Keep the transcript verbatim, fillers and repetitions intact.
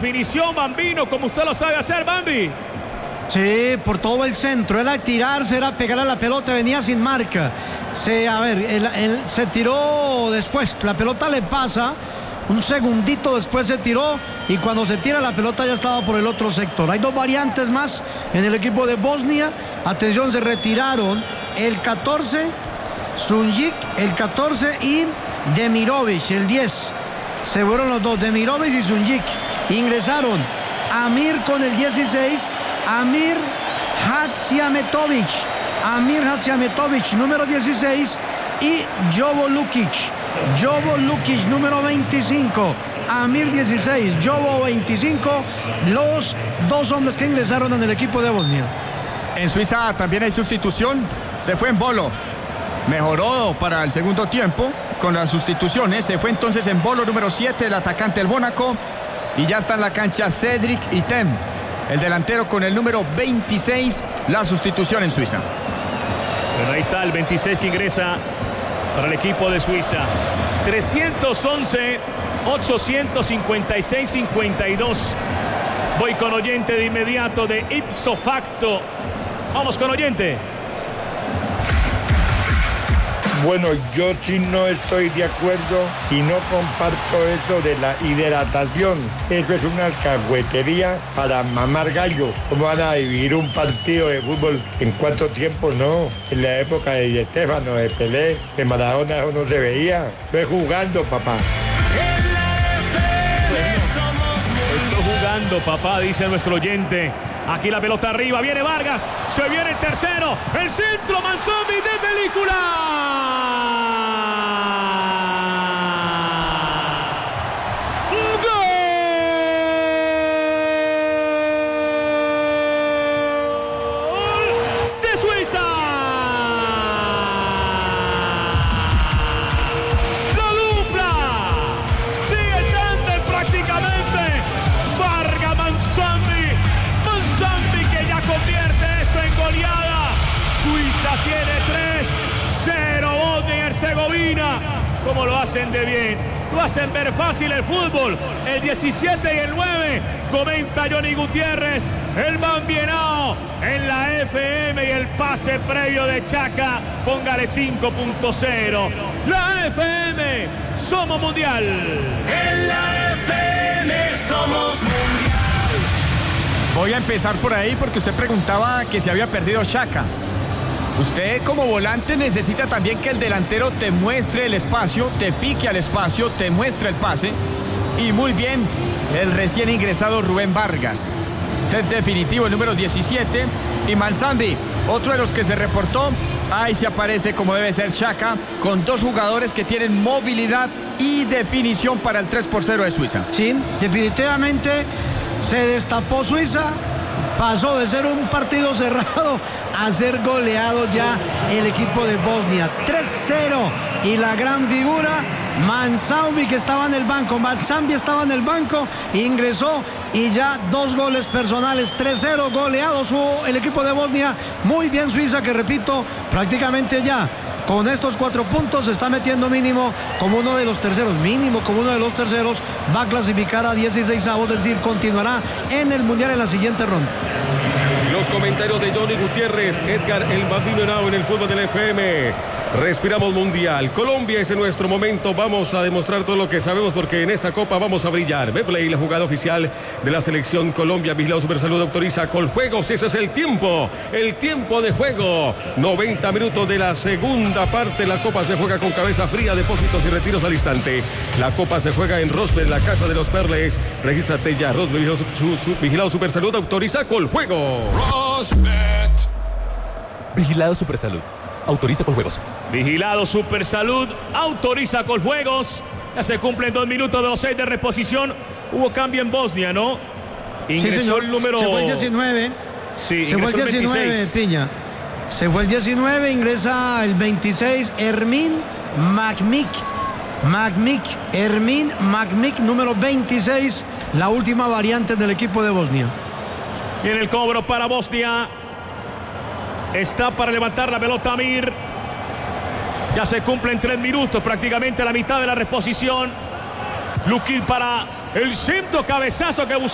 definición, Bambino, como usted lo sabe hacer, Bambi. Sí, por todo el centro, era tirarse, era pegarle a la pelota, venía sin marca. Se, a ver, él, él se tiró después, la pelota le pasa, un segundito después se tiró y cuando se tira la pelota ya estaba por el otro sector. Hay dos variantes más en el equipo de Bosnia. Atención, se retiraron el catorce, Sunjic, el catorce y Demirovic, el diez. Se fueron los dos, Demirovic y Sunjic. Ingresaron Amir con el dieciséis, Amir Hadziametovic, Amir Hadziametovic, número dieciséis, y Jovo Lukic, Jovo Lukic, número veinticinco, Amir dieciséis, Jovo veinticinco, los dos hombres que ingresaron en el equipo de Bosnia. En Suiza también hay sustitución, se fue en Bolo, mejoró para el segundo tiempo con las sustituciones, se fue entonces en Bolo, número siete, el atacante del Mónaco, y ya está en la cancha Cedric Item, el delantero con el número veintiséis, la sustitución en Suiza. Bueno, ahí está el veintiséis que ingresa para el equipo de Suiza. trescientos once, ochocientos cincuenta y seis, cincuenta y dos. Voy con oyente de inmediato de ipso facto. Vamos con oyente. Bueno, yo sí no estoy de acuerdo y no comparto eso de la hidratación. Eso es una alcahuetería para mamar gallo. ¿Cómo van a dividir un partido de fútbol en cuatro tiempos? No. En la época de Di Stéfano, de Pelé, de Maradona, eso no se veía. Estoy jugando, papá. Estoy jugando, papá, dice nuestro oyente. Aquí la pelota arriba, viene Vargas, se viene el tercero, el centro, Manzoni de película. ¡Gol de Suiza! La dupla, sigue el tándem prácticamente. Vargas, Manzoni. Manzoni que ya convierte esto en goleada. Suiza tiene tres cero Bosnia y Herzegovina. Como lo hacen de bien, lo hacen ver fácil el fútbol. El diecisiete y el nueve, comenta Johnny Gutiérrez. El Bambienao en la F M y el pase previo de Chaca. Póngale cinco punto cero. La F M, somos mundial. En la F M somos mundial. Voy a empezar por ahí porque usted preguntaba que si había perdido Chaca. Usted como volante necesita también que el delantero te muestre el espacio, te pique al espacio, te muestre el pase. Y muy bien, el recién ingresado Rubén Vargas. Set definitivo, el número diecisiete. Y Manzandi, otro de los que se reportó. Ahí se aparece como debe ser Chaca, con dos jugadores que tienen movilidad y definición para el tres por cero de Suiza. Sí, definitivamente se destapó Suiza. Pasó de ser un partido cerrado a ser goleado ya el equipo de Bosnia. tres cero. Y la gran figura, Manzambi, que estaba en el banco. Manzambi estaba en el banco, ingresó y ya dos goles personales. tres cero, goleado su, el equipo de Bosnia. Muy bien Suiza, que repito, prácticamente ya con estos cuatro puntos se está metiendo mínimo como uno de los terceros, mínimo como uno de los terceros, va a clasificar a dieciséis avos, es decir, continuará en el Mundial en la siguiente ronda. Los comentarios de Johnny Gutiérrez, Edgar el Bambienao en el fútbol del F M. Respiramos mundial. Colombia es en nuestro momento. Vamos a demostrar todo lo que sabemos porque en esta copa vamos a brillar. Betplay, la jugada oficial de la selección Colombia. Vigilado Supersalud autoriza Coljuegos. Ese es el tiempo. El tiempo de juego. noventa minutos de la segunda parte. La copa se juega con cabeza fría. Depósitos y retiros al instante. La copa se juega en Rosberg, la casa de los Perles. Regístrate ya. Rosberg, vigilado, su, su, vigilado Supersalud autoriza Coljuegos. Rosberg. Vigilado Supersalud. Autoriza Coljuegos. Vigilado Supersalud, autoriza Coljuegos. Ya se cumplen dos minutos de los seis de reposición. Hubo cambio en Bosnia, ¿no? Ingresó sí, el número... Se fue el diecinueve. Sí, se fue el diecinueve, veintiséis. Piña. Se fue el diecinueve, ingresa el veintiséis, Hermín Macmic. Macmic, Hermín Macmic, número veintiséis. La última variante del equipo de Bosnia. Y en el cobro para Bosnia. Está para levantar la pelota Amir. Ya se cumplen tres minutos, prácticamente a la mitad de la reposición. Lukic para el centro, cabezazo que buscó.